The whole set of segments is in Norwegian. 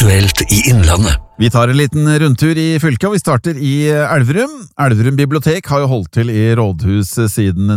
Aktuelt i Innlandet. Vi tar en liten rundtur i fylket, og vi starter i Elverum. Elverum bibliotek har jo holdt til i rådhuset siden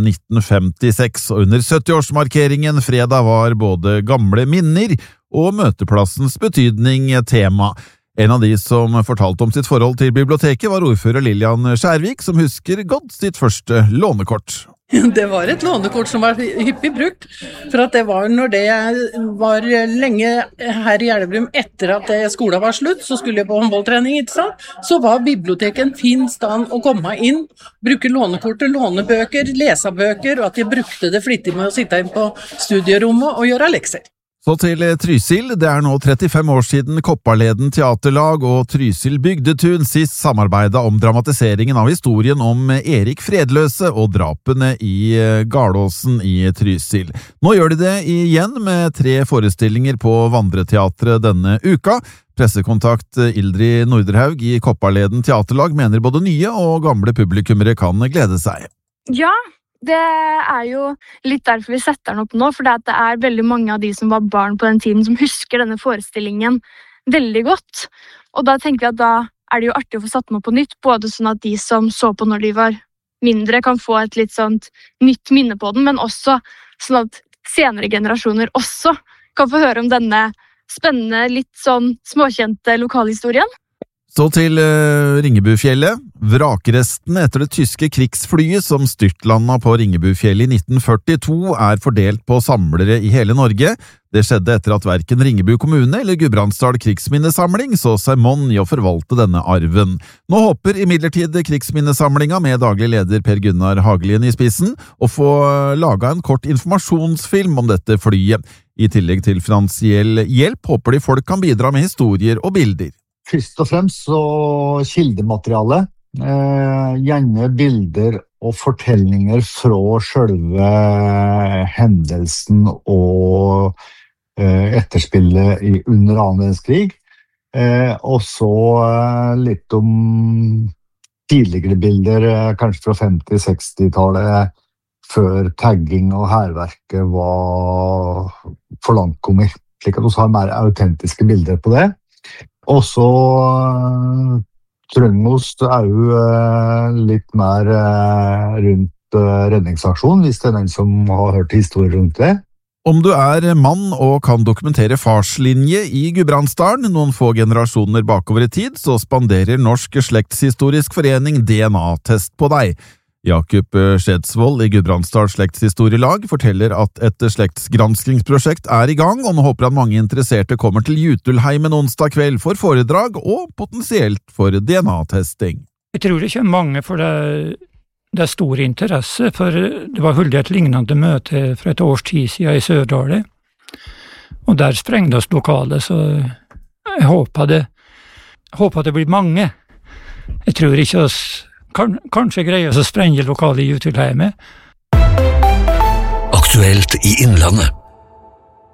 1956, og under 70-årsmarkeringen fredag var både gamle minner og møteplassens betydning tema. En av de som fortalte om sitt forhold til biblioteket var ordfører Lillian Skjærvik, som husker godt sitt første lånekort. Det var et lånekort som var hyppig brukt, for at det var når det var lenge her i Elverum etter at skolen var slutt, så skulle jeg på håndballtrening, ikke sant? Så var biblioteket en fin stand å komme inn, bruke lånekortet, låne bøker, lese bøker, og at jeg brukte det flittig med å sitte inn på studierommet og gjøre lekser. Så til Trysil. Det er nå 35 år siden Kopparleden teaterlag og Trysil Bygdetun sist samarbeidet om dramatiseringen av historien om Erik Fredløse og drapene i Garlåsen i Trysil. Nå gjør de det igjen med 3 forestillinger på Vandreteatret denne uka. Pressekontakt Ildrid Norderhaug i Kopparleden teaterlag mener både nye og gamle publikummere kan glede seg. Ja, det er jo litt derfor vi setter den opp nå, for det er veldig mange av de som var barn på den tiden som husker denne forestillingen veldig godt. Og da tenker vi at da er det jo artig å få satt den opp på nytt, både sånn at de som så på når de var mindre kan få et litt sånt nytt minne på den, men også sånn at senere generasjoner også kan få høre om denne spennende, litt sånn småkjente lokalhistorien. Så til Ringebufjellet. Vrakrestene etter det tyske krigsflyet som styrtlanda på Ringebufjellet i 1942 er fordelt på samlere i hele Norge. Det skjedde etter at hverken Ringebu kommune eller Gudbrandsdal krigsminnesamling så seg monn i å forvalte denne arven. Nå håper imidlertid krigsminnesamlinga med daglig leder Per Gunnar Hagelien i spissen å få laga en kort informasjonsfilm om dette flyet. I tillegg til finansiell hjelp håper de folk kan bidra med historier og bilder. Først og fremst så kildemateriale, gjerne bilder og fortellinger fra selve hendelsen og etterspillet under annen verdenskrig, og så litt om tidligere bilder, kanskje fra 50-60-tallet, før tagging og hærverket var for langt kommet, slik at vi har mer autentiske bilder på det. Og så trenger vi jo litt mer rundt redningsaksjon, hvis det er den som har hørt historier rundt det. Om du er mann og kan dokumentere farslinje i Gudbrandsdalen noen få generasjoner bakover i tid, så spanderer Norsk Slektshistorisk Forening DNA-test på deg. Jakob Skjedsvold i Gudbrandsdal slektshistorielag forteller at et slektsgranskingsprosjekt er i gang, og nå håper han mange interesserte kommer til Jutulheimen onsdag kveld for foredrag og potensielt for DNA-testing. Jeg tror det kommer mange, for det er stor interesse, for det var hullet et lignende møte for et års tid siden i Sørdale, og der sprengte oss lokale, så jeg håper det blir mange. Jeg tror ikke oss kanskje greier oss å sprenge lokale i Jutulheimen. Aktuelt i Innlandet.